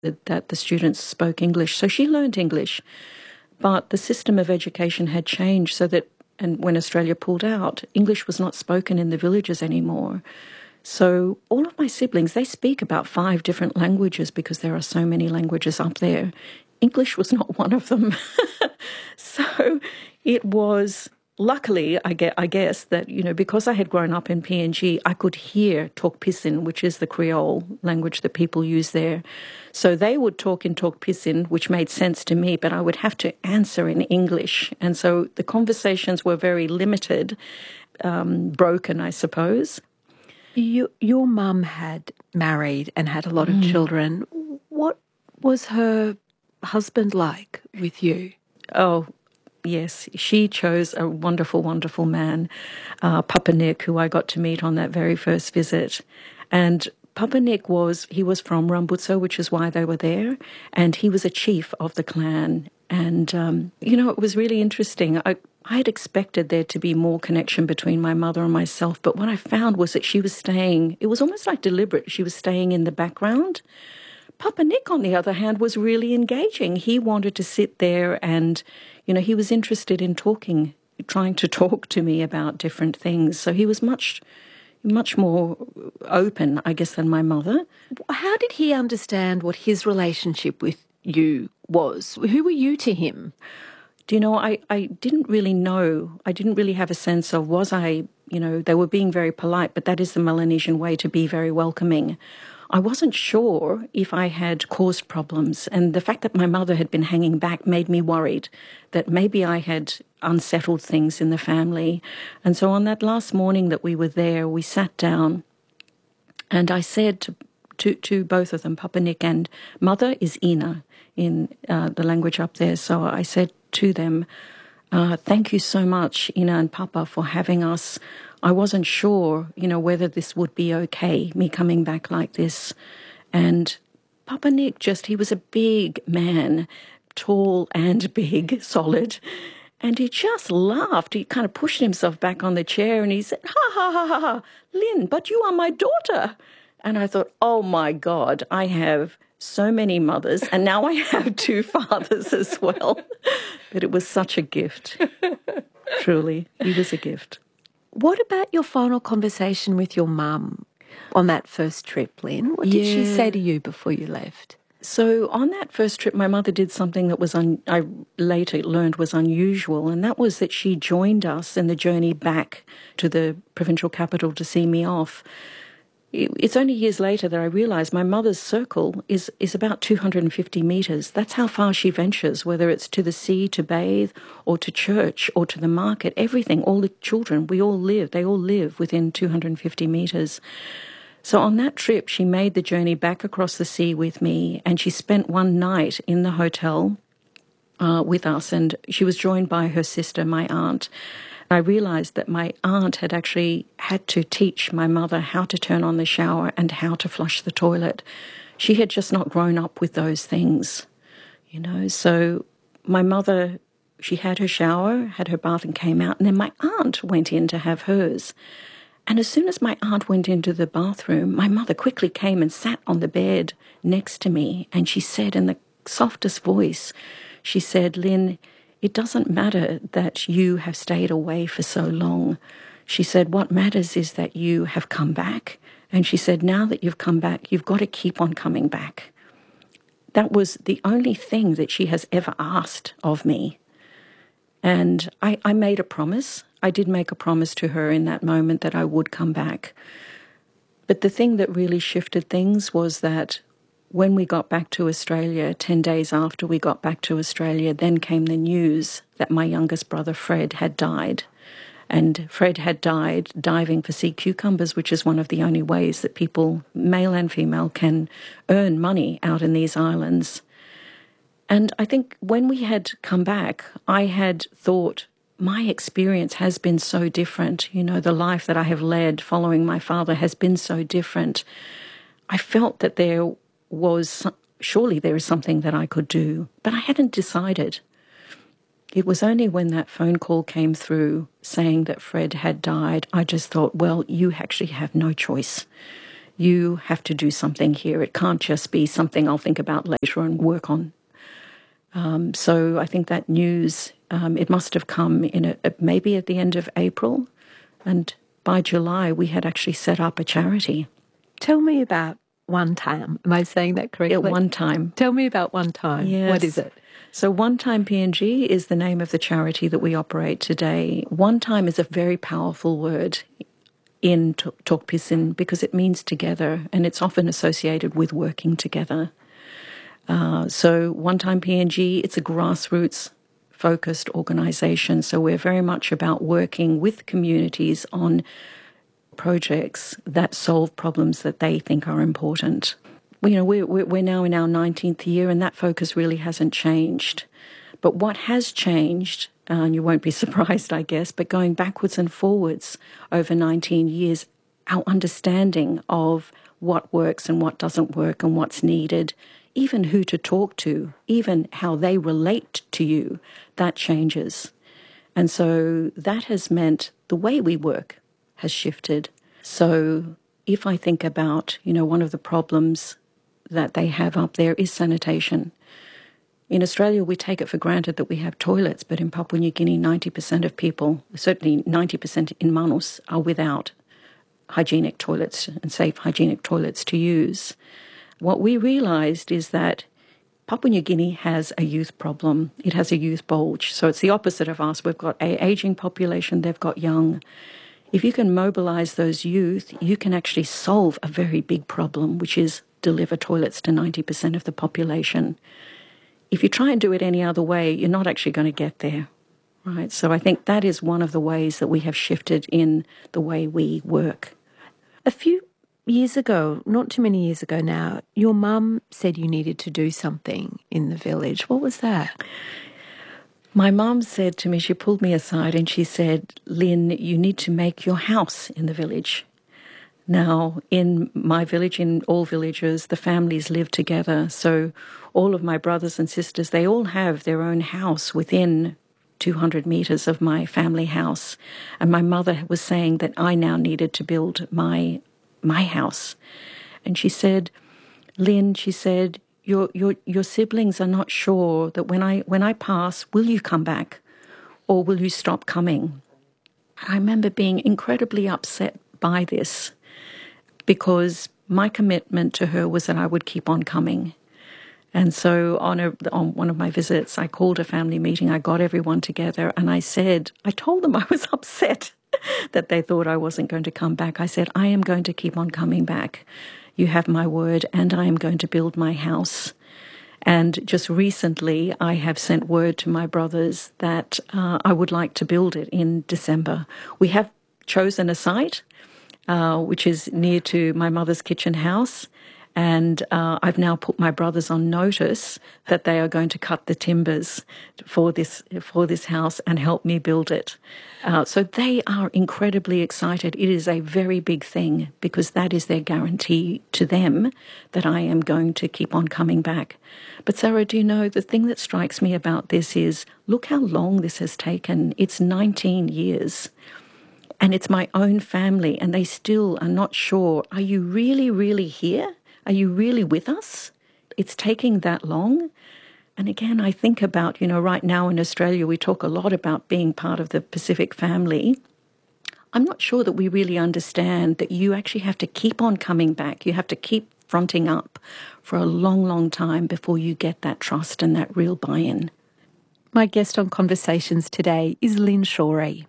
that the students spoke English. So she learned English, but the system of education had changed so that, and when Australia pulled out, English was not spoken in the villages anymore. So all of my siblings, they speak about 5 different languages because there are so many languages up there. English was not one of them. So it was, luckily, I guess that, because I had grown up in PNG, I could hear Tok Pisin, which is the Creole language that people use there. So they would talk in Tok Pisin, which made sense to me, but I would have to answer in English. And so the conversations were very limited, broken, I suppose. Your mum had married and had a lot of children. What was her husband like with you? Oh, yes. She chose a wonderful, wonderful man, Papa Nick, who I got to meet on that very first visit. And Papa Nick was from Rambutso, which is why they were there, and he was a chief of the clan. And, it was really interesting. I had expected there to be more connection between my mother and myself, but what I found was that she was staying, it was almost like deliberate, she was staying in the background. Papa Nick, on the other hand, was really engaging. He wanted to sit there and, he was interested in trying to talk to me about different things. So he was much more open, I guess, than my mother. How did he understand what his relationship with you was? Who were you to him? Do you know, I didn't really know. I didn't really have a sense of, was I, they were being very polite, but that is the Melanesian way to be very welcoming. I wasn't sure if I had caused problems, and the fact that my mother had been hanging back made me worried that maybe I had unsettled things in the family. And so on that last morning that we were there, we sat down and I said to both of them, Papa Nick and Mother is Ina in the language up there. So I said to them, thank you so much, Ina and Papa, for having us. I wasn't sure, whether this would be okay, me coming back like this. And Papa Nick he was a big man, tall and big, solid. And he just laughed. He kind of pushed himself back on the chair and he said, ha, ha, ha, ha, ha, Lynn, but you are my daughter. And I thought, oh my God, I have so many mothers and now I have 2 fathers as well. But it was such a gift. Truly, he was a gift. What about your final conversation with your mum on that first trip, Lynn? What did she say to you before you left? So on that first trip, my mother did something that was I later learned was unusual, and that was that she joined us in the journey back to the provincial capital to see me off. It's only years later that I realised my mother's circle is about 250 metres. That's how far she ventures, whether it's to the sea to bathe or to church or to the market, everything, all the children, they all live within 250 metres. So on that trip, she made the journey back across the sea with me, and she spent one night in the hotel with us, and she was joined by her sister, my aunt. I realised that my aunt had actually had to teach my mother how to turn on the shower and how to flush the toilet. She had just not grown up with those things, So my mother, she had her shower, had her bath and came out, and then my aunt went in to have hers. And as soon as my aunt went into the bathroom, my mother quickly came and sat on the bed next to me, and she said in the softest voice, she said, Lynn, it doesn't matter that you have stayed away for so long. She said, what matters is that you have come back. And she said, now that you've come back, you've got to keep on coming back. That was the only thing that she has ever asked of me. And I made a promise. I did make a promise to her in that moment that I would come back. But the thing that really shifted things was that when we got back to Australia, 10 days after we got back to Australia, then came the news that my youngest brother, Fred, had died. And Fred had died diving for sea cucumbers, which is one of the only ways that people, male and female, can earn money out in these islands. And I think when we had come back, I had thought, my experience has been so different. The life that I have led following my father has been so different. I felt that surely there is something that I could do, but I hadn't decided. It was only when that phone call came through saying that Fred had died, I just thought, well, you actually have no choice. You have to do something here. It can't just be something I'll think about later and work on. So I think that news, it must have come in maybe at the end of April. And by July, we had actually set up a charity. Tell me about One Time. Am I saying that correctly? Yeah, One Time. Tell me about One Time. Yes. What is it? So One Time PNG is the name of the charity that we operate today. One Time is a very powerful word in Tok Pisin because it means together, and it's often associated with working together. So One Time PNG, it's a grassroots-focused organisation. So we're very much about working with communities on projects that solve problems that they think are important. You know, we're now in our 19th year, and that focus really hasn't changed. But what has changed, and you won't be surprised, I guess, but going backwards and forwards over 19 years, our understanding of what works and what doesn't work and what's needed, even who to talk to, even how they relate to you, that changes. And so that has meant the way we work has shifted. So if I think about, you know, one of the problems that they have up there is sanitation. In Australia, we take it for granted that we have toilets, but in Papua New Guinea, 90% of people, certainly 90% in Manus, are without hygienic toilets and safe hygienic toilets to use. What we realised is that Papua New Guinea has a youth problem. It has a youth bulge. So it's the opposite of us. We've got an ageing population, they've got young. If you can mobilise those youth, you can actually solve a very big problem, which is deliver toilets to 90% of the population. If you try and do it any other way, you're not actually going to get there, right? So I think that is one of the ways that we have shifted in the way we work. A few years ago, not too many years ago now, your mum said you needed to do something in the village. What was that? My mum said to me, she pulled me aside and she said, Lynn, you need to make your house in the village. Now, in my village, in all villages, the families live together. So all of my brothers and sisters, they all have their own house within 200 metres of my family house. And my mother was saying that I now needed to build my house. And she said, Lynn, she said, your siblings are not sure that when I pass, will you come back or will you stop coming? I remember being incredibly upset by this because my commitment to her was that I would keep on coming. And so on one of my visits, I called a family meeting. I got everyone together and I told them I was upset that they thought I wasn't going to come back. I said, I am going to keep on coming back. You have my word, and I am going to build my house. And just recently, I have sent word to my brothers that I would like to build it in December. We have chosen a site, which is near to my mother's kitchen house. And I've now put my brothers on notice that they are going to cut the timbers for this house and help me build it. So they are incredibly excited. It is a very big thing because that is their guarantee to them that I am going to keep on coming back. But Sarah, do you know, the thing that strikes me about this is, look how long this has taken. It's 19 years. And it's my own family, and they still are not sure, are you really, really here? Are you really with us? It's taking that long. And again, I think about, you know, right now in Australia, we talk a lot about being part of the Pacific family. I'm not sure that we really understand that you actually have to keep on coming back. You have to keep fronting up for a long, long time before you get that trust and that real buy-in. My guest on Conversations today is Lynn Shorey.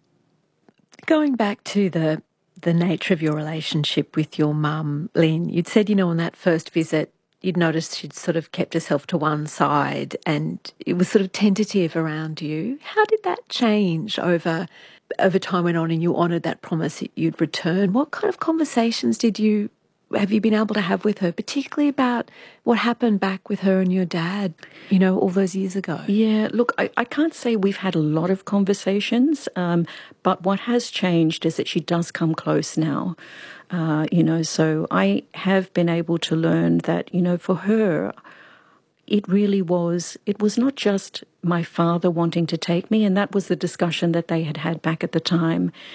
Going back to the nature of your relationship with your mum, Lynn, you'd said, you know, on that first visit, you'd noticed she'd sort of kept herself to one side and it was sort of tentative around you. How did that change over time went on and you honoured that promise that you'd return? What kind of conversations have you been able to have with her, particularly about what happened back with her and your dad, you know, all those years ago? Yeah, look, I can't say we've had a lot of conversations, but what has changed is that she does come close now, you know, so I have been able to learn that, you know, for her, it was not just my father wanting to take me, and that was the discussion that they had back at the time.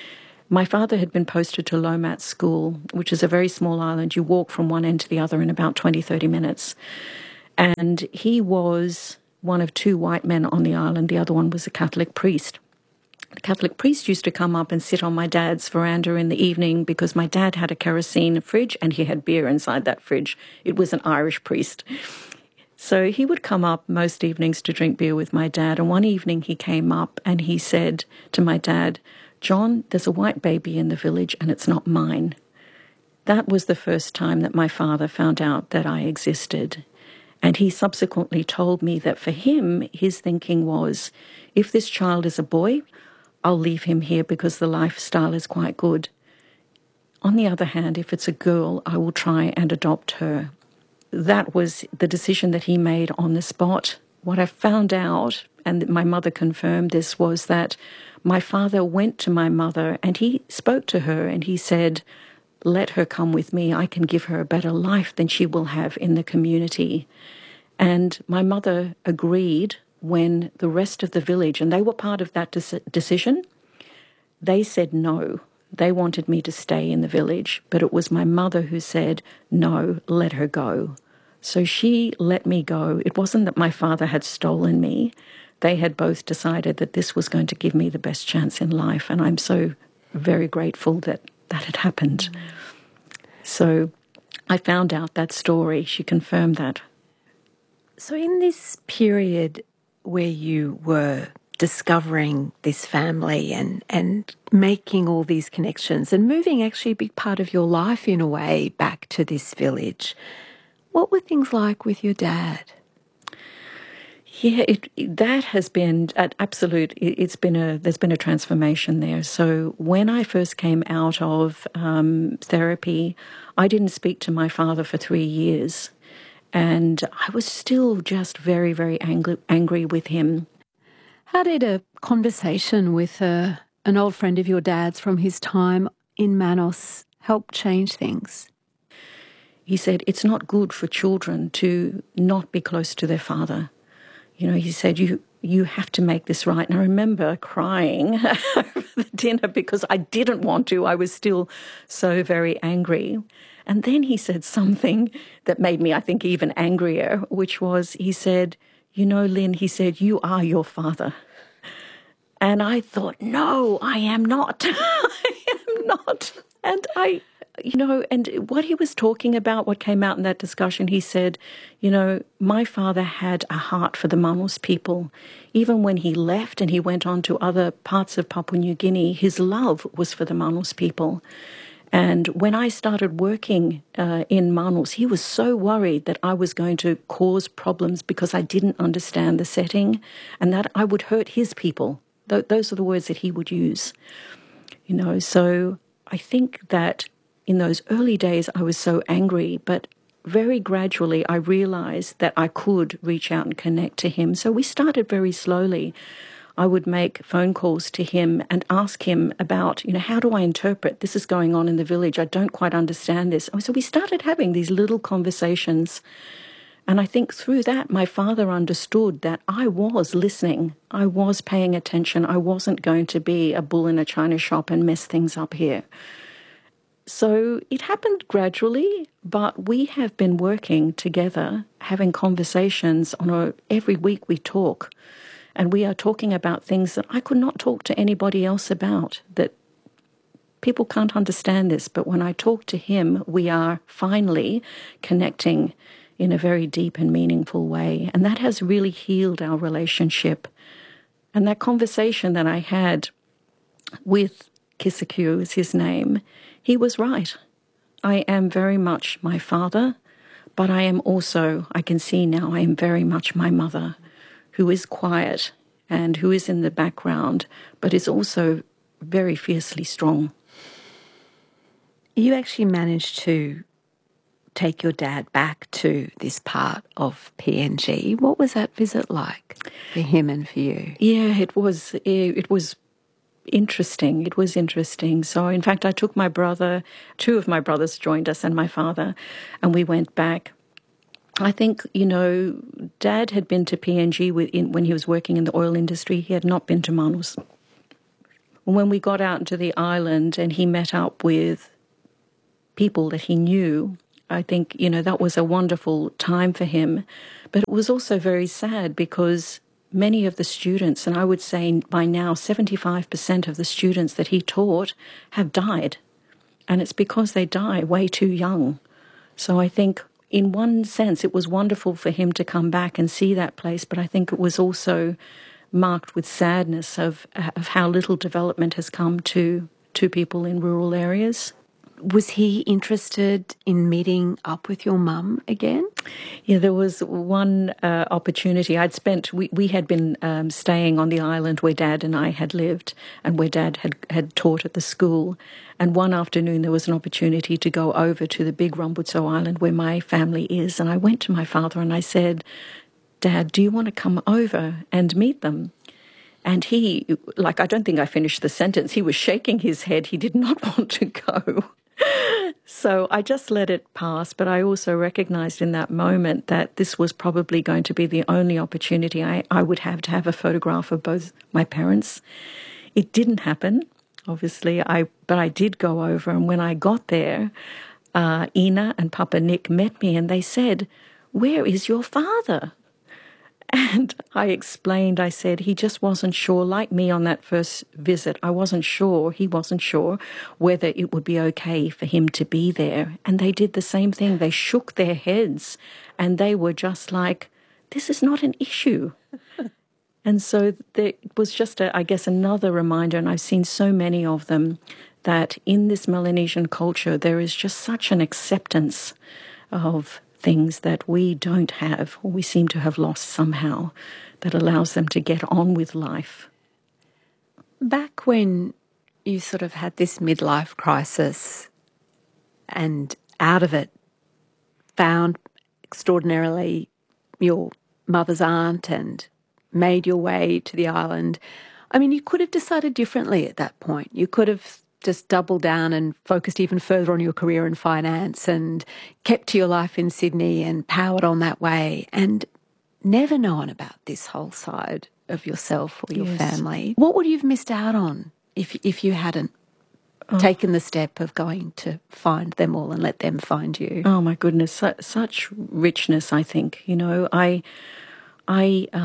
My father had been posted to Lomat School, which is a very small island. You walk from one end to the other in about 20, 30 minutes. And he was one of two white men on the island. The other one was a Catholic priest. The Catholic priest used to come up and sit on my dad's veranda in the evening because my dad had a kerosene fridge and he had beer inside that fridge. It was an Irish priest. So he would come up most evenings to drink beer with my dad. And one evening he came up and he said to my dad, "John, there's a white baby in the village and it's not mine." That was the first time that my father found out that I existed. And he subsequently told me that for him, his thinking was, if this child is a boy, I'll leave him here because the lifestyle is quite good. On the other hand, if it's a girl, I will try and adopt her. That was the decision that he made on the spot. What I found out, and my mother confirmed this, was that my father went to my mother and he spoke to her and he said, "Let her come with me. I can give her a better life than she will have in the community." And my mother agreed when the rest of the village, and they were part of that decision, they said no. They wanted me to stay in the village, but it was my mother who said, "No, let her go." So she let me go. It wasn't that my father had stolen me. They had both decided that this was going to give me the best chance in life, and I'm so very grateful that that had happened. So I found out that story. She confirmed that. So in this period where you were discovering this family and making all these connections and moving actually a big part of your life in a way back to this village, what were things like with your dad? Yeah, that has been an absolute. There's been a transformation there. So when I first came out of therapy, I didn't speak to my father for 3 years, and I was still just very, very angry with him. How did a conversation with an old friend of your dad's from his time in Manos help change things? He said, "It's not good for children to not be close to their father." You know, he said, you have to make this right. And I remember crying over the dinner because I didn't want to. I was still so very angry. And then he said something that made me, I think, even angrier, which was, he said, "You know, Lynn," he said, "you are your father." And I thought, no, I am not. I am not. And and what he was talking about, what came out in that discussion, he said, my father had a heart for the Manos people. Even when he left and he went on to other parts of Papua New Guinea, his love was for the Manos people. And when I started working in Manos, he was so worried that I was going to cause problems because I didn't understand the setting and that I would hurt his people. Those are the words that he would use. So I think that in those early days, I was so angry, but very gradually I realized that I could reach out and connect to him. So we started very slowly. I would make phone calls to him and ask him about, how do I interpret this is going on in the village? I don't quite understand this. So we started having these little conversations. And I think through that, my father understood that I was listening. I was paying attention. I wasn't going to be a bull in a china shop and mess things up here. So it happened gradually, but we have been working together, having conversations every week we talk. And we are talking about things that I could not talk to anybody else about, that people can't understand this. But when I talk to him, we are finally connecting in a very deep and meaningful way. And that has really healed our relationship. And that conversation that I had with Kisaku, is his name, he was right. I am very much my father, but I am also, I can see now, I am very much my mother, who is quiet and who is in the background, but is also very fiercely strong. You actually managed to take your dad back to this part of PNG. What was that visit like for him and for you? Yeah, it was interesting. It was interesting. So, in fact, I took my brother, 2 of my brothers joined us and my father, and we went back. I think, Dad had been to PNG when he was working in the oil industry. He had not been to Manos. When we got out into the island and he met up with people that he knew, I think, that was a wonderful time for him. But it was also very sad because many of the students, and I would say by now 75% of the students that he taught have died. And it's because they die way too young. So I think in one sense it was wonderful for him to come back and see that place, but I think it was also marked with sadness of how little development has come to people in rural areas. Was he interested in meeting up with your mum again? Yeah, there was one opportunity. We had been staying on the island where Dad and I had lived and where Dad had taught at the school. And one afternoon there was an opportunity to go over to the big Rambutso Island where my family is. And I went to my father and I said, Dad, do you want to come over and meet them? And he, I don't think I finished the sentence. He was shaking his head. He did not want to go. So I just let it pass, but I also recognized in that moment that this was probably going to be the only opportunity I would have to have a photograph of both my parents. It didn't happen, obviously, but I did go over, and when I got there, Ina and Papa Nick met me and they said, "Where is your father?" And I explained, I said, he just wasn't sure, like me on that first visit, he wasn't sure whether it would be okay for him to be there. And they did the same thing. They shook their heads and they were just like, this is not an issue. And so it was just, I guess, another reminder, and I've seen so many of them, that in this Melanesian culture, there is just such an acceptance of things that we don't have, or we seem to have lost somehow, that allows them to get on with life. Back when you sort of had this midlife crisis and out of it found extraordinarily your mother's aunt and made your way to the island, I mean, you could have decided differently at that point. You could have just doubled down and focused even further on your career in finance and kept to your life in Sydney and powered on that way and never known about this whole side of yourself or your family. What would you have missed out on if you hadn't taken the step of going to find them all and let them find you? Oh my goodness, such richness, I think. I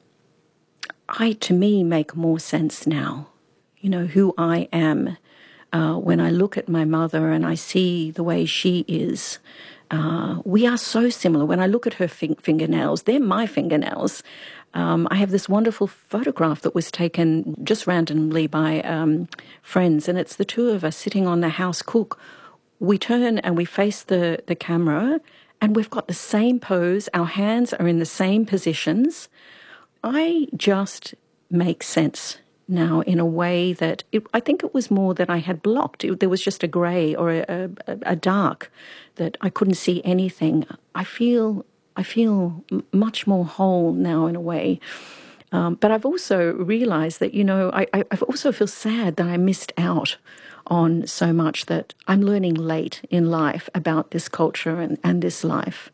to me make more sense now, who I am. When I look at my mother and I see the way she is, we are so similar. When I look at her fingernails, they're my fingernails. I have this wonderful photograph that was taken just randomly by friends, and it's the two of us sitting on the house cook. We turn and we face the camera, and we've got the same pose. Our hands are in the same positions. I just make sense now in a way that I think it was more that I had blocked. There was just a grey or a dark that I couldn't see anything. I feel much more whole now in a way. But I've also realised that, I also feel sad that I missed out on so much that I'm learning late in life about this culture and this life.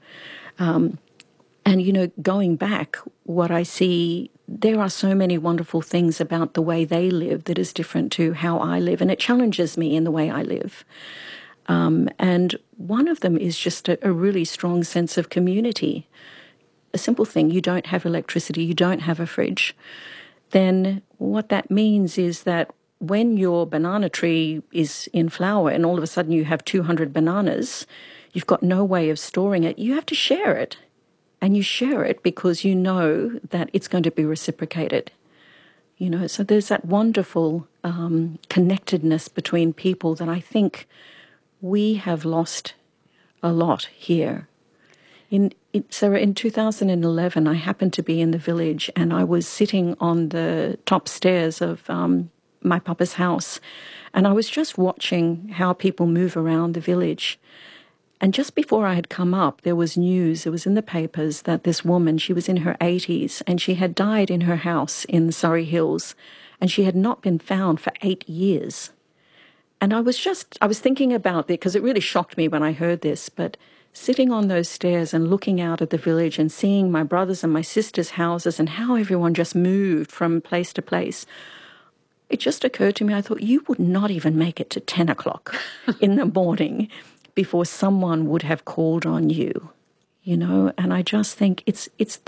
And, going back, what I see, there are so many wonderful things about the way they live that is different to how I live, and it challenges me in the way I live. And one of them is just a really strong sense of community. A simple thing, you don't have electricity, you don't have a fridge. Then what that means is that when your banana tree is in flower and all of a sudden you have 200 bananas, you've got no way of storing it, you have to share it. And you share it because you know that it's going to be reciprocated. So there's that wonderful connectedness between people that I think we have lost a lot here. Sarah, in 2011, I happened to be in the village and I was sitting on the top stairs of my papa's house, and I was just watching how people move around the village. And just before I had come up, there was news, it was in the papers, that this woman, she was in her 80s, and she had died in her house in the Surrey Hills, and she had not been found for 8 years. And I was thinking about it, because it really shocked me when I heard this, but sitting on those stairs and looking out at the village and seeing my brothers' and my sisters' houses and how everyone just moved from place to place, it just occurred to me, I thought, you would not even make it to 10 o'clock in the morning before someone would have called on you, and I just think it's